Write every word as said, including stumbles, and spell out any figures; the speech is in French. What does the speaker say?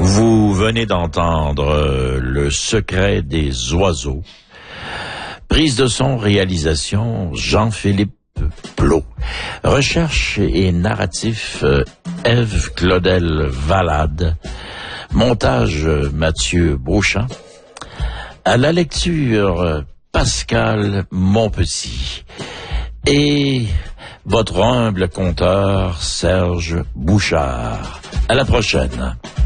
Vous venez d'entendre euh, Le secret des oiseaux. Prise de son, réalisation, Jean-Philippe Plot. Recherche et narratif, euh, Ève Claudel Valade. Montage, euh, Mathieu Beauchamp. À la lecture, euh, Pascal Monpetit. Et votre humble conteur, Serge Bouchard. À la prochaine.